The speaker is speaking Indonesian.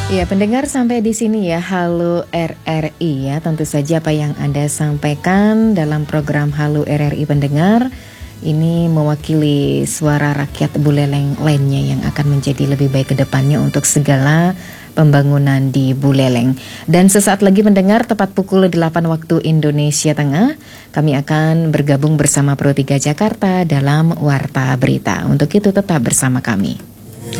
Ya, pendengar sampai di sini ya, Halo RRI ya. Tentu saja apa yang Anda sampaikan dalam program Halo RRI pendengar ini mewakili suara rakyat Buleleng lainnya yang akan menjadi lebih baik ke depannya untuk segala pembangunan di Buleleng. Dan sesaat lagi mendengar tepat pukul 8 waktu Indonesia Tengah, kami akan bergabung bersama Pro 3 Jakarta dalam Warta Berita. Untuk itu tetap bersama kami.